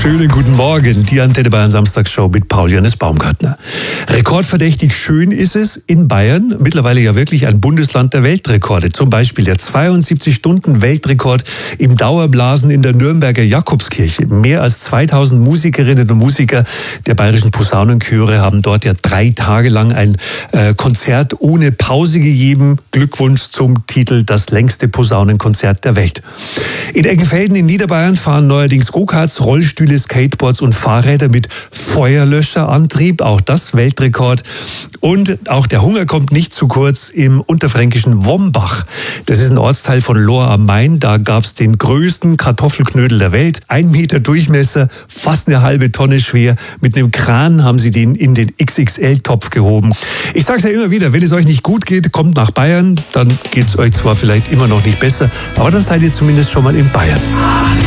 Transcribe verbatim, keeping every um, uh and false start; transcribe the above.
Schönen guten Morgen, die Antenne Bayern Samstagshow mit Paul-Johannes Baumgartner. Rekordverdächtig schön ist es in Bayern, mittlerweile ja wirklich ein Bundesland der Weltrekorde. Zum Beispiel der zweiundsiebzig Stunden Weltrekord im Dauerblasen in der Nürnberger Jakobskirche. Mehr als zweitausend Musikerinnen und Musiker der bayerischen Posaunenchöre haben dort ja drei Tage lang ein äh, Konzert ohne Pause gegeben. Glückwunsch zum Titel Das längste Posaunenkonzert der Welt. In Eggenfelden in Niederbayern fahren neuerdings Go-Karts, Rollstühle, Skateboards und Fahrräder mit Feuerlöscherantrieb. Auch das Weltrekord. Und auch der Hunger kommt nicht zu kurz im unterfränkischen Wombach. Das ist ein Ortsteil von Lohr am Main. Da gab es den größten Kartoffelknödel der Welt. Ein Meter Durchmesser, fast eine halbe Tonne schwer. Mit einem Kran haben sie den in den X X L-Topf gehoben. Ich sage es ja immer wieder, wenn es euch nicht gut geht, kommt nach Bayern. Dann geht es euch zwar vielleicht immer noch nicht besser, aber dann seid ihr zumindest schon mal in Bayern.